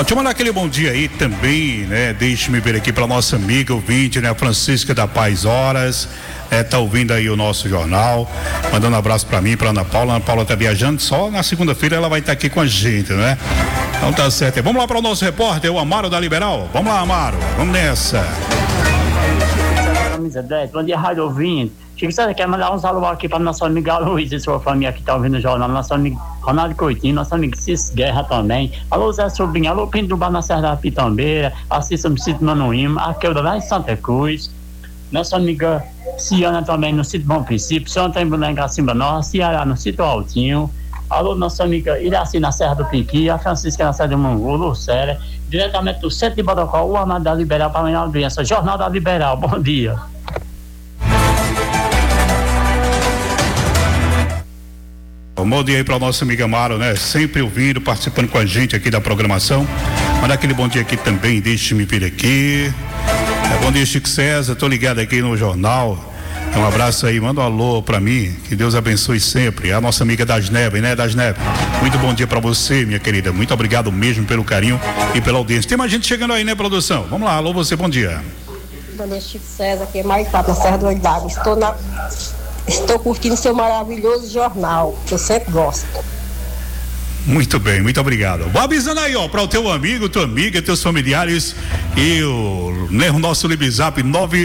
Deixa eu mandar aquele bom dia aí também, né? Deixe-me ver aqui para nossa amiga ouvinte, né? Francisca da Paz Horas, tá ouvindo aí o nosso jornal, mandando um abraço para mim, para Ana Paula. Ana Paula tá viajando, só na segunda-feira ela vai estar aqui com a gente, né? Então tá certo. Vamos lá para o nosso repórter, o Amaro da Liberal. Vamos lá, Amaro, vamos nessa. Bom dia, rádio ouvinte. Chico César, quer mandar uns alô aqui para nossa amiga Luiz e sua família que tá ouvindo o jornal, nosso amigo Ronaldo Coutinho, nosso amigo Cis Guerra também. Alô, Zé Sobrinho, alô, Pinto do Bar na Serra da Pitambeira, assista no sítio Manoíma, a Queuda lá em Santa Cruz. Nossa amiga Ciana também no sítio Bom Princípio, Santa Embulé em Cacimba Norte, Ceará no sítio Altinho. Alô, nossa amiga Iraci na Serra do Piqui, a Francisca na Serra do Mangu, Lucélia, diretamente do centro de Bodocó, o Amado da Liberal para a minha audiência. Jornal da Liberal, bom dia. Um bom dia aí para nossa amiga Amaro, né? Sempre ouvindo, participando com a gente aqui da programação. Mandar aquele bom dia aqui também, deixe-me vir aqui. Bom dia, Chico César, tô ligado aqui no jornal. Um abraço aí, manda um alô pra mim, que Deus abençoe sempre. A nossa amiga Das Neves, né, Das Neves? Muito bom dia pra você, minha querida. Muito obrigado mesmo pelo carinho e pela audiência. Tem mais gente chegando aí, né, produção? Vamos lá, alô você, bom dia. Bom dia, Chico César, aqui é Maritá, na Serra do Oidado. Estou curtindo seu maravilhoso jornal, que eu sempre gosto. Muito bem, muito obrigado. Vou avisando aí, ó, para o teu amigo, tua amiga, teus familiares e o nosso Libzap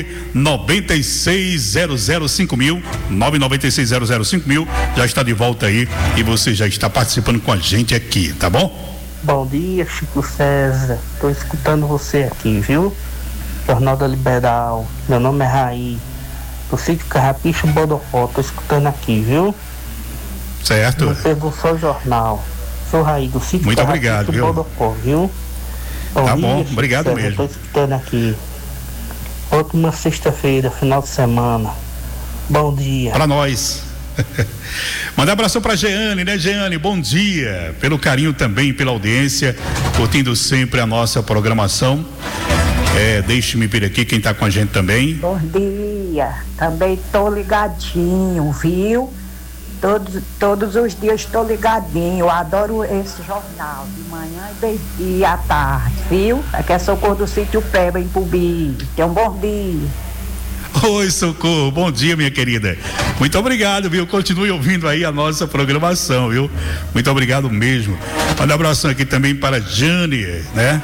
996005000, 996005000, já está de volta aí e você já está participando com a gente aqui, tá bom? Bom dia, Chico César, estou escutando você aqui, viu? Jornal da Liberal, meu nome é Raí, do sítio Carrapicho Bodocó, estou escutando aqui, viu? Certo. Não pegou só o jornal. Sou Raí do sítio muito obrigado, viu? Bodocó, viu? Tá bom, obrigado mesmo. Estou escutando aqui. Ótima sexta-feira, final de semana. Bom dia. Para nós. Mandar abraço pra Jeane, né, Jeane? Bom dia. Pelo carinho também, pela audiência, curtindo sempre a nossa programação. Deixe-me ver aqui quem tá com a gente também. Bom dia. Também tô ligadinho, viu? Todos os dias estou ligadinho, eu adoro esse jornal, de manhã e à tarde, viu? Aqui é Socorro do Sítio Peba, em Pubi. Tenha um bom dia. Oi, Socorro, bom dia, minha querida. Muito obrigado, viu? Continue ouvindo aí a nossa programação, viu? Muito obrigado mesmo. Manda um abração aqui também para Jane, né?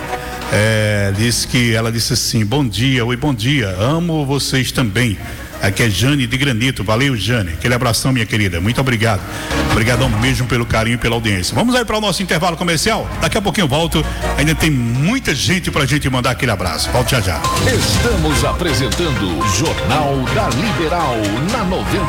Ela disse assim, bom dia, oi, bom dia, amo vocês também. Aqui é Jane de Granito, valeu, Jane, aquele abração, minha querida, muito obrigado. Obrigadão mesmo pelo carinho e pela audiência. Vamos aí para o nosso intervalo comercial, daqui a pouquinho eu volto, ainda tem muita gente pra gente mandar aquele abraço, volte já já. Estamos apresentando Jornal da Liberal na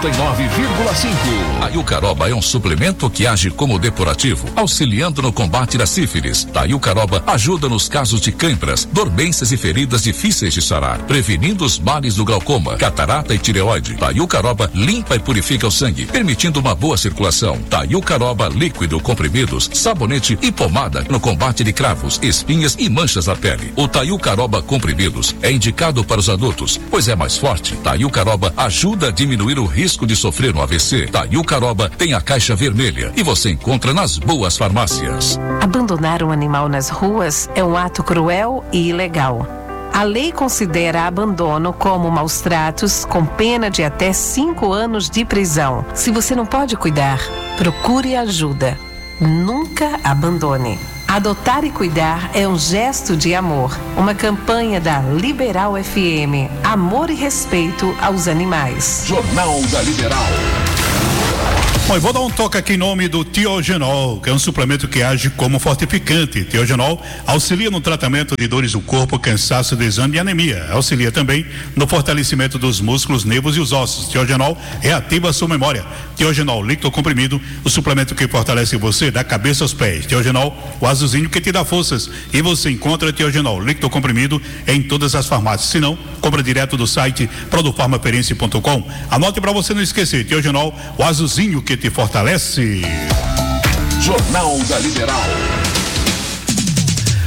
99,5. A Iucaroba é um suplemento que age como depurativo, auxiliando no combate da sífilis. A Iucaroba ajuda nos casos de câimbras, dormências e feridas difíceis de sarar, prevenindo os males do glaucoma, catarata e tireoide. A Iucaroba limpa e purifica o sangue, permitindo uma boa circulação. A Iucaroba líquido, comprimidos, sabonete e pomada no combate de cravos, espinhas e manchas na pele. O Taiucaroba comprimidos é indicado para os adultos, pois é mais forte. Taiucaroba ajuda a diminuir o risco de sofrer um AVC. Taiucaroba tem a caixa vermelha e você encontra nas boas farmácias. Abandonar um animal nas ruas é um ato cruel e ilegal. A lei considera abandono como maus tratos, com pena de até 5 anos de prisão. Se você não pode cuidar, procure ajuda. Nunca abandone. Adotar e cuidar é um gesto de amor. Uma campanha da Liberal FM. Amor e respeito aos animais. Jornal da Liberal. Bom, eu vou dar um toque aqui em nome do Tiogenol, que é um suplemento que age como fortificante. Tiogenol auxilia no tratamento de dores do corpo, cansaço, desânimo e anemia. Auxilia também no fortalecimento dos músculos, nervos e os ossos. Tiogenol reativa a sua memória. Tiogenol líquido comprimido, o suplemento que fortalece você da cabeça aos pés. Tiogenol, o azulzinho que te dá forças. E você encontra Tiogenol líquido comprimido em todas as farmácias. Se não, compra direto do site produfarmaperense.com. Anote para você não esquecer, Tiogenol, o azulzinho que te fortalece. Jornal da Liberal.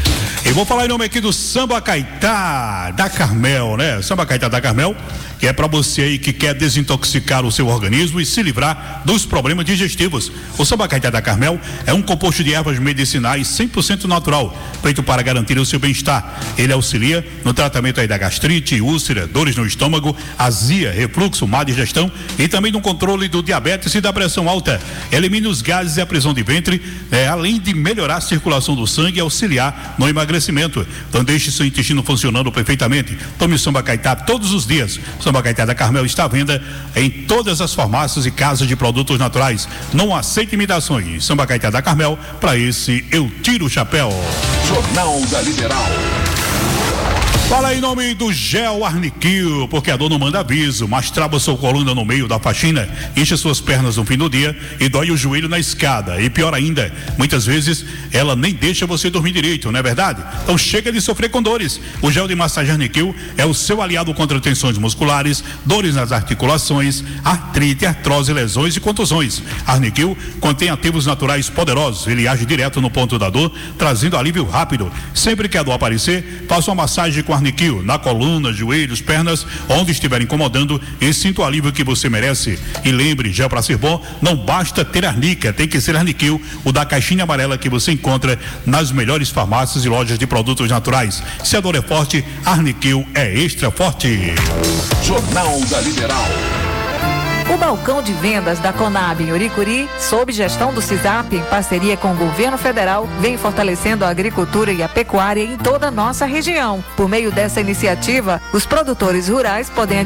E vou falar em nome aqui do Samba Caetá da Carmel, né? Samba Caetá da Carmel, que é para você aí que quer desintoxicar o seu organismo e se livrar dos problemas digestivos. O Samba Caetá da Carmel é um composto de ervas medicinais 100% natural, feito para garantir o seu bem-estar. Ele auxilia no tratamento aí da gastrite, úlcera, dores no estômago, azia, refluxo, má digestão e também no controle do diabetes e da pressão alta. Elimina os gases e a prisão de ventre, além de melhorar a circulação do sangue e auxiliar no emagrecimento. Então deixe seu intestino funcionando perfeitamente. Tome o Samba Caetá todos os dias. Samba Caetá da Carmel está à venda em todas as farmácias e casas de produtos naturais. Não aceite imitações. Samba Caetá da Carmel, para esse eu tiro o chapéu. Jornal da Liberal. Fala em nome do Gel Arniquil, porque a dor não manda aviso, mas trava sua coluna no meio da faxina, enche suas pernas no fim do dia e dói o joelho na escada. E pior ainda, muitas vezes ela nem deixa você dormir direito, não é verdade? Então chega de sofrer com dores. O gel de massagem Arniquil é o seu aliado contra tensões musculares, dores nas articulações, artrite, artrose, lesões e contusões. Arniquil contém ativos naturais poderosos. Ele age direto no ponto da dor, trazendo alívio rápido. Sempre que a dor aparecer, faça uma massagem com Arniquil na coluna, joelhos, pernas, onde estiver incomodando, e sinta o alívio que você merece. E lembre, gel para ser bom, não basta ter arnica, tem que ser Arniquil, o da caixinha amarela que você encontra nas melhores farmácias e lojas de produtos naturais. Se a dor é forte, Arniquil é extra forte. Jornal da Liberal. O balcão de vendas da Conab em Uricuri, sob gestão do CISAP, em parceria com o governo federal, vem fortalecendo a agricultura e a pecuária em toda a nossa região. Por meio dessa iniciativa, os produtores rurais podem